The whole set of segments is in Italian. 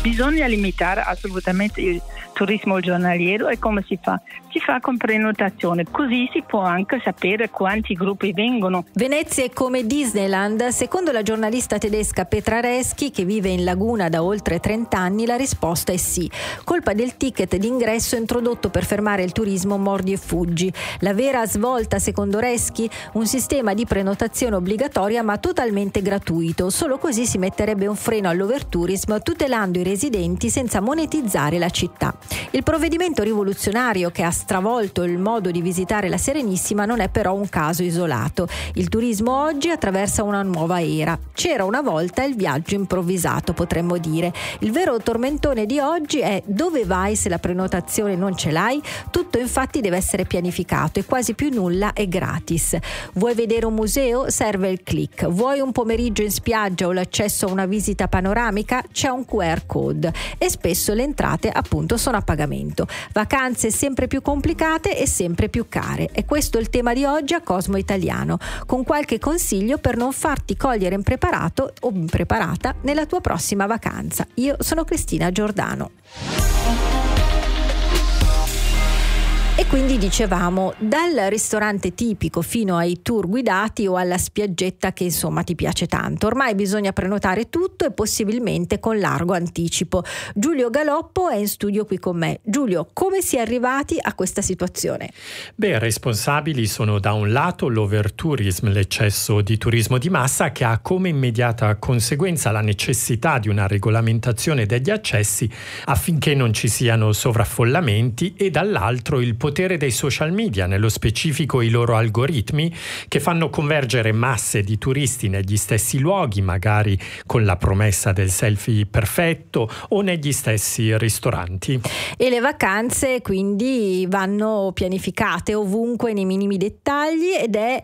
bisogna limitare assolutamente il turismo giornaliero. E come si fa? Si fa con prenotazione, così si può anche sapere quanti gruppi vengono. Venezia è come Disneyland? Secondo la giornalista tedesca Petra Reschi, che vive in Laguna da oltre 30 anni, la risposta è sì. Colpa del ticket d'ingresso introdotto per fermare il turismo mordi e fuggi. La vera svolta, secondo Reschi, un sistema di prenotazione obbligatoria ma totalmente gratuito. Solo così si metterebbe un freno all'overtourism, tutelando i residenti senza monetizzare la città. Il provvedimento rivoluzionario che ha stravolto il modo di visitare la Serenissima non è però un caso isolato. Il turismo oggi attraversa una nuova era. C'era una volta il viaggio improvvisato, potremmo dire. Il vero tormentone di oggi è: dove vai se la prenotazione non ce l'hai? Tutto infatti deve essere pianificato e quasi più nulla è gratis. Vuoi vedere un museo? Serve il click. Vuoi un pomeriggio in spiaggia o l'accesso a una visita panoramica? C'è un QR code e spesso le entrate appunto sono a pagamento. Vacanze sempre più complicate e sempre più care. E questo è il tema di oggi a Cosmo Italiano, con qualche consiglio per non farti cogliere impreparato o impreparata nella tua prossima vacanza. Io sono Cristina Giordano. E quindi dicevamo, dal ristorante tipico fino ai tour guidati o alla spiaggetta che insomma ti piace tanto. Ormai bisogna prenotare tutto e possibilmente con largo anticipo. Giulio Galoppo è in studio qui con me. Giulio, come si è arrivati a questa situazione? Responsabili sono da un lato l'overtourism, l'eccesso di turismo di massa che ha come immediata conseguenza la necessità di una regolamentazione degli accessi affinché non ci siano sovraffollamenti, e dall'altro il potere dei social media, nello specifico i loro algoritmi, che fanno convergere masse di turisti negli stessi luoghi, magari con la promessa del selfie perfetto, o negli stessi ristoranti. E le vacanze quindi vanno pianificate ovunque nei minimi dettagli, ed è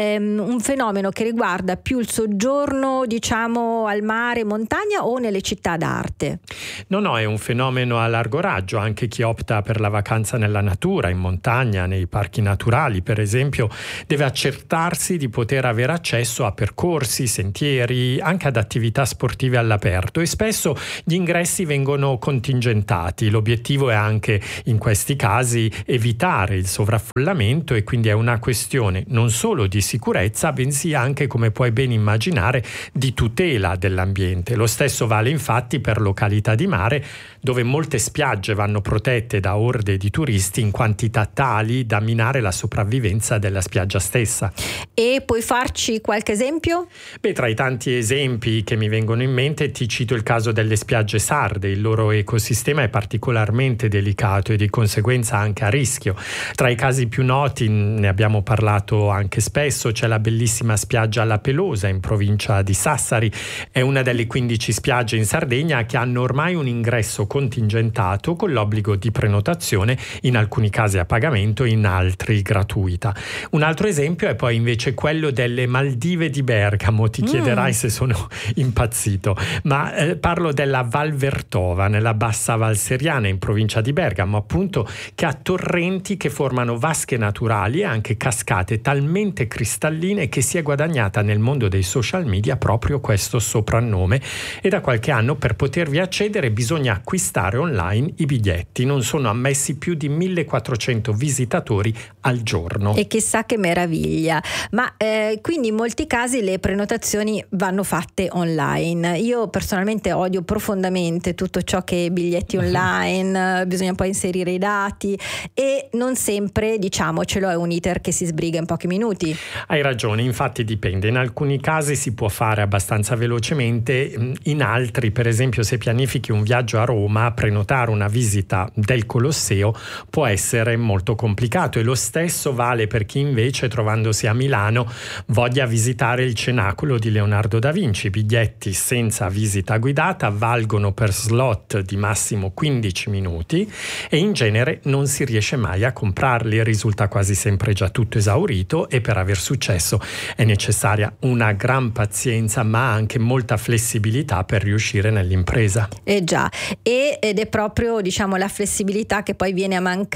un fenomeno che riguarda più il soggiorno, diciamo, al mare, montagna, o nelle città d'arte? No, è un fenomeno a largo raggio. Anche chi opta per la vacanza nella natura, in montagna, nei parchi naturali per esempio, deve accertarsi di poter avere accesso a percorsi, sentieri, anche ad attività sportive all'aperto, e spesso gli ingressi vengono contingentati. L'obiettivo è anche in questi casi evitare il sovraffollamento, e quindi è una questione non solo di sicurezza, bensì anche, come puoi ben immaginare, di tutela dell'ambiente. Lo stesso vale infatti per località di mare, dove molte spiagge vanno protette da orde di turisti in quantità tali da minare la sopravvivenza della spiaggia stessa. E puoi farci qualche esempio? Tra i tanti esempi che mi vengono in mente ti cito il caso delle spiagge sarde. Il loro ecosistema è particolarmente delicato e di conseguenza anche a rischio. Tra i casi più noti, ne abbiamo parlato anche spesso, c'è la bellissima spiaggia La Pelosa in provincia di Sassari. È una delle 15 spiagge in Sardegna che hanno ormai un ingresso contingentato con l'obbligo di prenotazione, in alcuni casi a pagamento, in altri gratuita. Un altro esempio è poi invece quello delle Maldive di Bergamo. Ti chiederai se sono impazzito, ma parlo della Val Vertova, nella bassa Val Seriana in provincia di Bergamo, appunto, che ha torrenti che formano vasche naturali e anche cascate talmente cristalline che si è guadagnata nel mondo dei social media proprio questo soprannome, e da qualche anno per potervi accedere bisogna acquistare online i biglietti. Non sono ammessi più di 1400 visitatori al giorno. E chissà che meraviglia. Ma quindi in molti casi le prenotazioni vanno fatte online. Io personalmente odio profondamente tutto ciò che è biglietti online, bisogna poi inserire i dati, e non sempre, diciamocelo, è un iter che si sbriga in pochi minuti. Hai ragione, infatti dipende. In alcuni casi si può fare abbastanza velocemente, in altri, per esempio se pianifichi un viaggio a Roma, prenotare una visita del Colosseo può essere molto complicato, e lo stesso vale per chi invece, trovandosi a Milano, voglia visitare il Cenacolo di Leonardo da Vinci. I biglietti senza visita guidata valgono per slot di massimo 15 minuti e in genere non si riesce mai a comprarli, risulta quasi sempre già tutto esaurito, e per aver successo è necessaria una gran pazienza ma anche molta flessibilità per riuscire nell'impresa. Già, ed è proprio, diciamo, la flessibilità che poi viene a mancare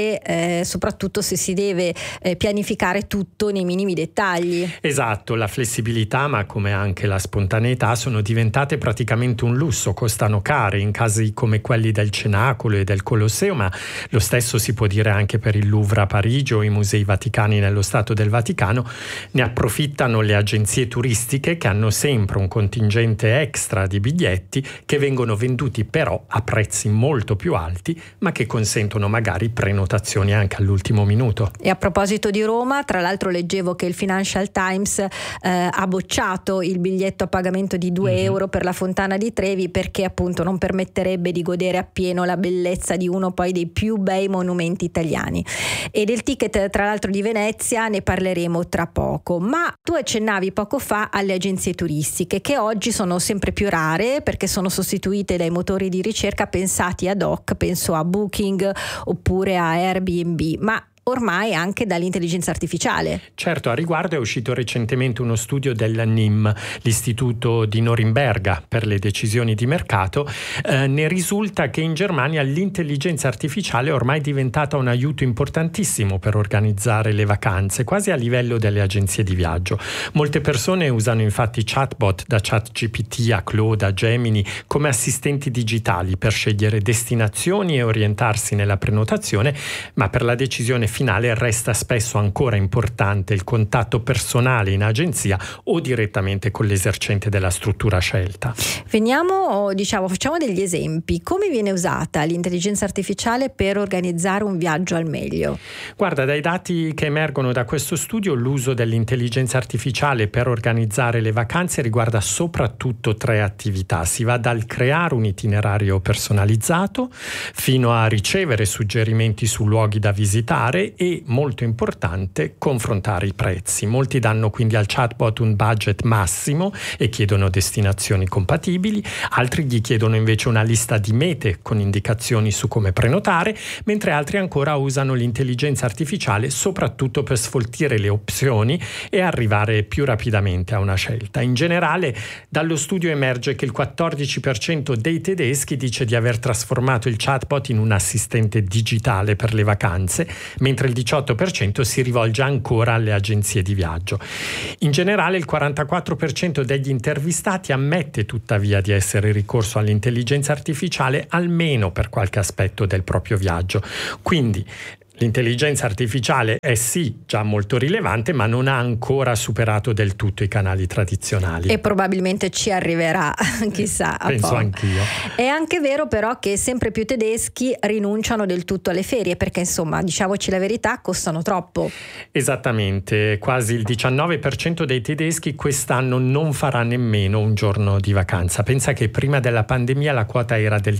e soprattutto se si deve pianificare tutto nei minimi dettagli. Esatto, la flessibilità, ma come anche la spontaneità, sono diventate praticamente un lusso, costano care in casi come quelli del Cenacolo e del Colosseo, ma lo stesso si può dire anche per il Louvre a Parigi o i musei vaticani nello Stato del Vaticano. Ne approfittano le agenzie turistiche, che hanno sempre un contingente extra di biglietti che vengono venduti però a prezzi molto più alti, ma che consentono magari prenotazioni anche all'ultimo minuto. E a proposito di Roma, tra l'altro leggevo che il Financial Times ha bocciato il biglietto a pagamento di 2 euro per la Fontana di Trevi, perché appunto non permetterebbe di godere appieno la bellezza di uno poi dei più bei monumenti italiani. E del ticket, tra l'altro, di Venezia ne parleremo tra poco, ma tu accennavi poco fa alle agenzie turistiche, che oggi sono sempre più rare perché sono sostituite dai motori di ricerca pensati ad hoc, penso a Booking oppure a Airbnb, ma ormai anche dall'intelligenza artificiale. Certo, a riguardo è uscito recentemente uno studio del NIM, l'Istituto di Norimberga per le decisioni di mercato. Ne risulta che in Germania l'intelligenza artificiale è ormai diventata un aiuto importantissimo per organizzare le vacanze, quasi a livello delle agenzie di viaggio. Molte persone usano infatti chatbot, da ChatGPT a Claude a Gemini, come assistenti digitali per scegliere destinazioni e orientarsi nella prenotazione, ma per la decisione finale resta spesso ancora importante il contatto personale in agenzia o direttamente con l'esercente della struttura scelta. Facciamo degli esempi. Come viene usata l'intelligenza artificiale per organizzare un viaggio al meglio? Guarda, dai dati che emergono da questo studio, l'uso dell'intelligenza artificiale per organizzare le vacanze riguarda soprattutto 3 attività. Si va dal creare un itinerario personalizzato fino a ricevere suggerimenti su luoghi da visitare e, molto importante, confrontare i prezzi. Molti danno quindi al chatbot un budget massimo e chiedono destinazioni compatibili, altri gli chiedono invece una lista di mete con indicazioni su come prenotare, mentre altri ancora usano l'intelligenza artificiale soprattutto per sfoltire le opzioni e arrivare più rapidamente a una scelta. In generale, dallo studio emerge che il 14% dei tedeschi dice di aver trasformato il chatbot in un assistente digitale per le vacanze, mentre il 18% si rivolge ancora alle agenzie di viaggio. In generale il 44% degli intervistati ammette tuttavia di essere ricorso all'intelligenza artificiale almeno per qualche aspetto del proprio viaggio. Quindi l'intelligenza artificiale è sì già molto rilevante, ma non ha ancora superato del tutto i canali tradizionali. E probabilmente ci arriverà, chissà. Penso anch'io. È anche vero però che sempre più tedeschi rinunciano del tutto alle ferie, perché insomma, diciamoci la verità, costano troppo. Esattamente, quasi il 19% dei tedeschi quest'anno non farà nemmeno un giorno di vacanza. Pensa che prima della pandemia la quota era del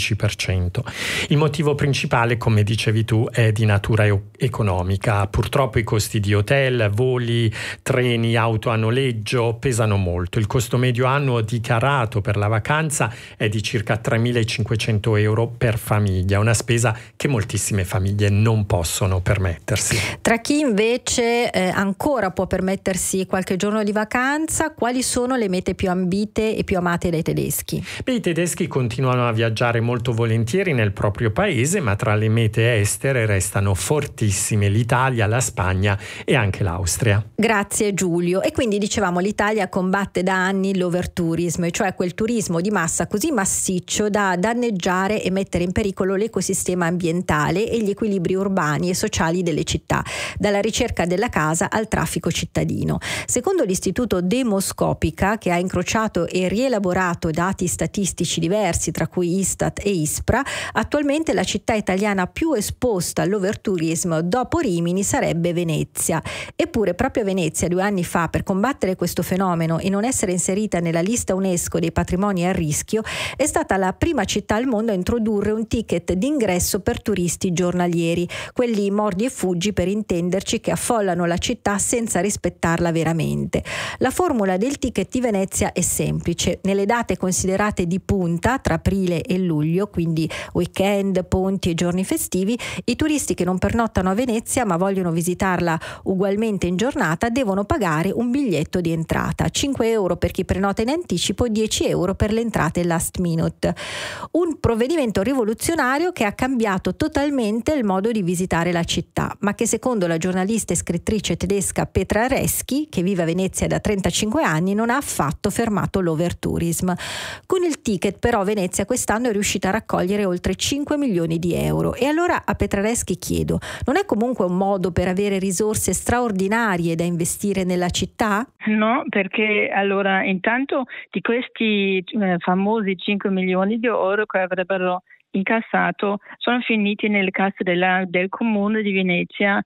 13%. Il motivo principale, come dicevi tu, è di natura economica. Purtroppo i costi di hotel, voli, treni, auto a noleggio pesano molto. Il costo medio annuo dichiarato per la vacanza è di circa 3.500 euro per famiglia, una spesa che moltissime famiglie non possono permettersi. Tra chi invece ancora può permettersi qualche giorno di vacanza, quali sono le mete più ambite e più amate dai tedeschi? I tedeschi continuano a viaggiare molto volentieri nel proprio paese, ma tra le mete estere restano fortissime l'Italia, la Spagna e anche l'Austria. Grazie Giulio. E quindi dicevamo, l'Italia combatte da anni l'overtourism, cioè quel turismo di massa così massiccio da danneggiare e mettere in pericolo l'ecosistema ambientale e gli equilibri urbani e sociali delle città, dalla ricerca della casa al traffico cittadino. Secondo l'Istituto Demoscopica, che ha incrociato e rielaborato dati statistici diversi, tra cui Istat e Ispra, attualmente la città italiana più esposta all'overtourism dopo Rimini sarebbe Venezia. Eppure proprio Venezia 2 anni fa, per combattere questo fenomeno e non essere inserita nella lista UNESCO dei patrimoni a rischio, è stata la prima città al mondo a introdurre un ticket d'ingresso per turisti giornalieri, quelli mordi e fuggi per intenderci, che affollano la città senza rispettarla veramente. La formula del ticket di Venezia è semplice: nelle date considerate di punta tra aprile e luglio, quindi weekend, ponti e giorni festivi, i turisti che non pernottano a Venezia ma vogliono visitarla ugualmente in giornata devono pagare un biglietto di entrata, 5 euro per chi prenota in anticipo, 10 euro per le entrate last minute. Un provvedimento rivoluzionario che ha cambiato totalmente il modo di visitare la città, ma che secondo la giornalista e scrittrice tedesca Petra Reschi, che vive a Venezia da 35 anni, non ha affatto fermato l'overtourism. Con il ticket però Venezia quest'anno è riuscita a raccogliere oltre 5 milioni di euro. E allora a Petra Reschi chiedo, non è comunque un modo per avere risorse straordinarie da investire nella città? No, perché allora intanto di questi famosi 5 milioni di euro che avrebbero incassato sono finiti nelle casse del comune di Venezia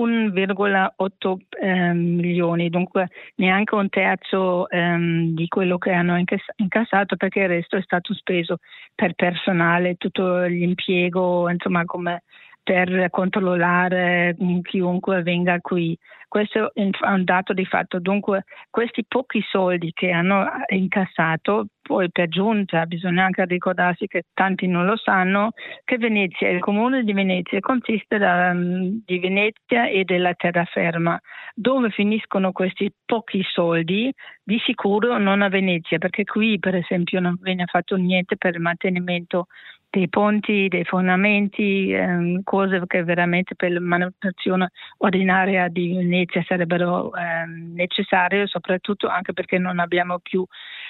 1,8 milioni, dunque neanche un terzo di quello che hanno incassato, perché il resto è stato speso per personale, tutto l'impiego, insomma, come per controllare chiunque venga qui. Questo è un dato di fatto. Dunque questi pochi soldi che hanno incassato, poi per giunta bisogna anche ricordarsi che tanti non lo sanno, che Venezia, il comune di Venezia consiste di Venezia e della terraferma. Dove finiscono questi pochi soldi? Di sicuro non a Venezia, perché qui per esempio non viene fatto niente per il mantenimento dei ponti, dei fondamenti, cose che veramente per la manutenzione ordinaria di Venezia sarebbero necessarie, soprattutto anche perché non abbiamo più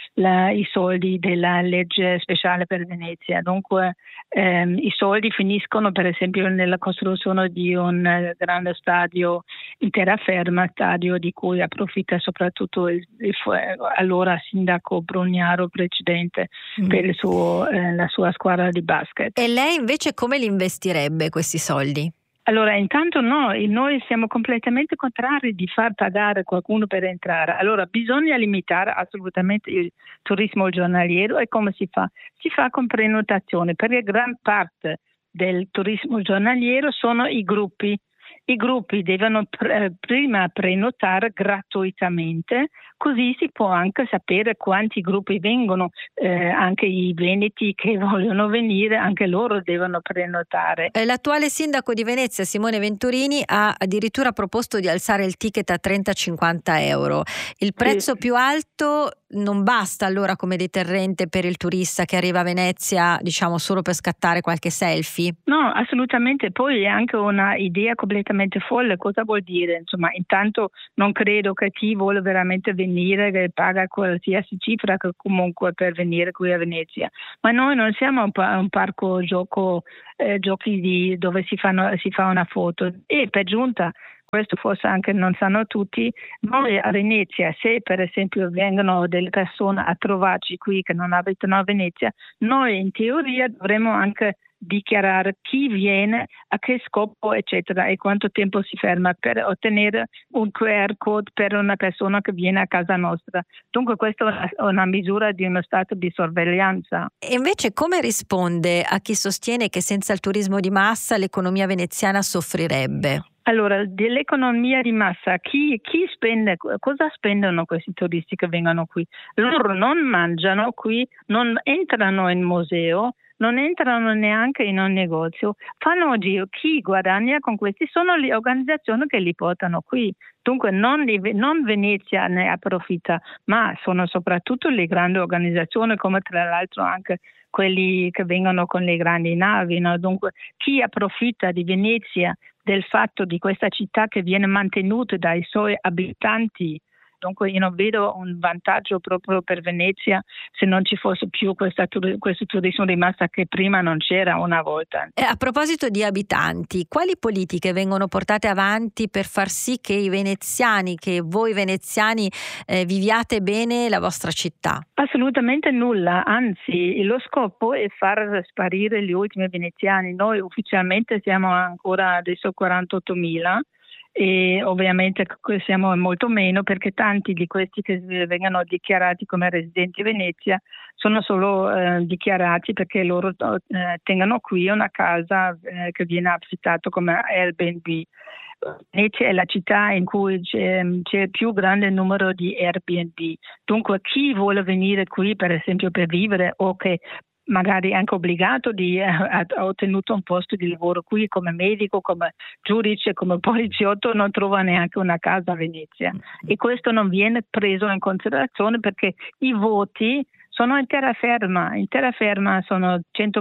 i soldi della legge speciale per Venezia. Dunque i soldi finiscono per esempio nella costruzione di un grande stadio in terraferma, stadio di cui approfitta soprattutto allora sindaco Brugnaro precedente per la sua squadra di basket. E lei invece come li investirebbe questi soldi? Allora, intanto noi siamo completamente contrari di far pagare qualcuno per entrare. Allora, bisogna limitare assolutamente il turismo giornaliero. E come si fa? Si fa con prenotazione, perché gran parte del turismo giornaliero sono i gruppi. I gruppi devono prima prenotare gratuitamente, così si può anche sapere quanti gruppi vengono, anche i veneti che vogliono venire, anche loro devono prenotare. L'attuale sindaco di Venezia, Simone Venturini, ha addirittura proposto di alzare il ticket a 30-50 euro. Il prezzo più alto non basta allora come deterrente per il turista che arriva a Venezia, diciamo, solo per scattare qualche selfie? No, assolutamente. Poi è anche una idea completamente folle. Cosa vuol dire? Insomma, intanto non credo che chi vuole veramente venire che paga qualsiasi cifra che comunque per venire qui a Venezia. Ma noi non siamo un parco giochi dove si fa una foto. E per giunta, questo forse anche non sanno tutti, noi a Venezia, se per esempio vengono delle persone a trovarci qui che non abitano a Venezia, noi in teoria dovremmo anche dichiarare chi viene, a che scopo, eccetera, e quanto tempo si ferma per ottenere un QR code per una persona che viene a casa nostra. Dunque questa è una misura di uno stato di sorveglianza. E invece come risponde a chi sostiene che senza il turismo di massa l'economia veneziana soffrirebbe? Allora, dell'economia di massa, chi spende, cosa spendono questi turisti che vengono qui? Loro non mangiano qui, non entrano in museo, non entrano neanche in un negozio, fanno un giro. Chi guadagna con questi sono le organizzazioni che li portano qui. Dunque non Venezia ne approfitta, ma sono soprattutto le grandi organizzazioni, come tra l'altro anche quelli che vengono con le grandi navi, no? Dunque chi approfitta di Venezia, del fatto di questa città che viene mantenuta dai suoi abitanti. Dunque io non vedo un vantaggio proprio per Venezia se non ci fosse più questo turismo di massa che prima non c'era una volta. A proposito di abitanti, quali politiche vengono portate avanti per far sì che i veneziani, che voi veneziani viviate bene la vostra città? Assolutamente nulla, anzi lo scopo è far sparire gli ultimi veneziani. Noi ufficialmente siamo ancora adesso 48.000. E ovviamente siamo molto meno perché tanti di questi che vengono dichiarati come residenti a Venezia sono solo dichiarati perché loro tengono qui una casa che viene affittata come Airbnb. Venezia è la città in cui c'è il più grande numero di Airbnb. Dunque chi vuole venire qui per esempio per vivere o che magari anche obbligato ha ottenuto un posto di lavoro qui come medico, come giudice, come poliziotto, non trova neanche una casa a Venezia. E questo non viene preso in considerazione perché i voti sono in terraferma sono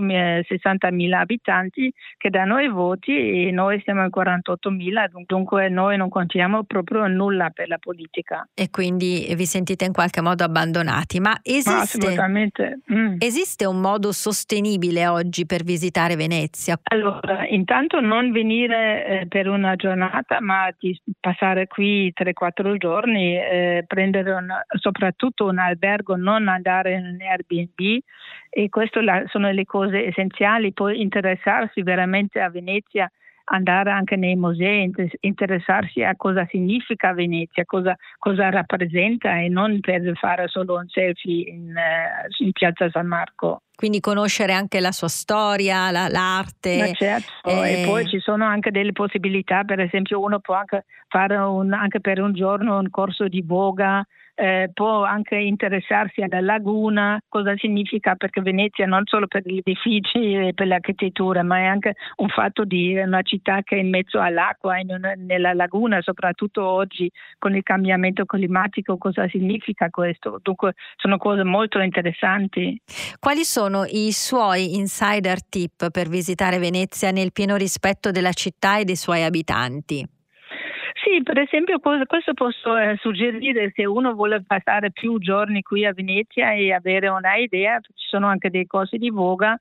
160.000 abitanti che danno i voti e noi siamo in 48.000, dunque noi non contiamo proprio nulla per la politica. E quindi vi sentite in qualche modo abbandonati, ma assolutamente. Esiste un modo sostenibile oggi per visitare Venezia? Allora, intanto non venire per una giornata, ma di passare qui 3-4 giorni, prendere soprattutto un albergo, non andare in Airbnb, e queste sono le cose essenziali. Poi interessarsi veramente a Venezia, andare anche nei musei, interessarsi a cosa significa Venezia, cosa rappresenta, e non per fare solo un selfie in Piazza San Marco. Quindi conoscere anche la sua storia, l'arte. Ma certo, e poi ci sono anche delle possibilità, per esempio uno può anche fare anche per un giorno un corso di voga, può anche interessarsi alla laguna, cosa significa, perché Venezia non solo per gli edifici e per l'architettura, ma è anche un fatto di una città che è in mezzo all'acqua, nella laguna, soprattutto oggi con il cambiamento climatico, cosa significa questo. Dunque sono cose molto interessanti. Quali sono i suoi insider tip per visitare Venezia nel pieno rispetto della città e dei suoi abitanti? Sì, per esempio questo posso suggerire, se uno vuole passare più giorni qui a Venezia e avere una idea, ci sono anche dei corsi di voga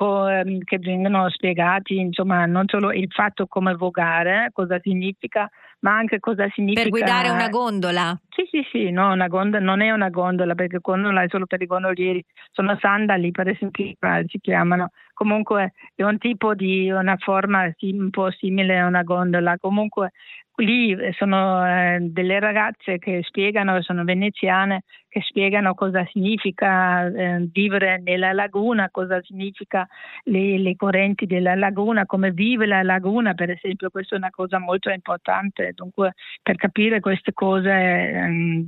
che vengono spiegati, insomma, non solo il fatto come vogare, cosa significa, ma anche cosa significa... Per guidare una gondola? Sì, no, una gondola non è una gondola, perché gondola è solo per i gondolieri, sono sandali per esempio, si chiamano. Comunque è un tipo di una forma un po' simile a una gondola. Comunque lì sono delle ragazze che spiegano, sono veneziane, che spiegano cosa significa vivere nella laguna, cosa significa le correnti della laguna, come vive la laguna, per esempio. Questa è una cosa molto importante. Dunque, per capire queste cose,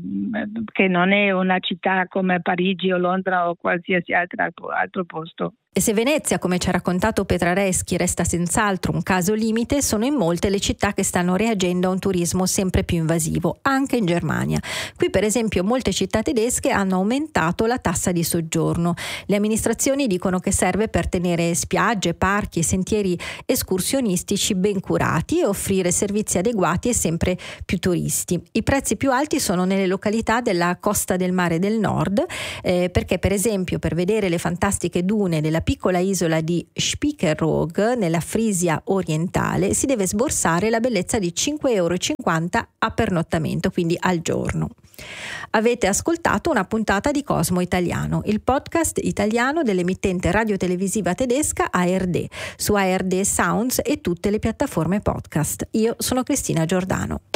che non è una città come Parigi o Londra o qualsiasi altro posto. E se Venezia, come ci ha raccontato Petrareschi, resta senz'altro un caso limite, sono in molte le città che stanno reagendo a un turismo sempre più invasivo, anche in Germania. Qui, per esempio, molte città tedesche hanno aumentato la tassa di soggiorno. Le amministrazioni dicono che serve per tenere spiagge, parchi e sentieri escursionistici ben curati e offrire servizi adeguati e sempre più turisti. I prezzi più alti sono nelle località della costa del mare del nord, perché per esempio per vedere le fantastiche dune della piccola isola di Spiekeroog nella Frisia orientale si deve sborsare la bellezza di 5,50 € a pernottamento, quindi al giorno. Avete ascoltato una puntata di Cosmo Italiano, il podcast italiano dell'emittente radiotelevisiva tedesca ARD, su ARD Sounds e tutte le piattaforme podcast. Io sono Cristina Giordano.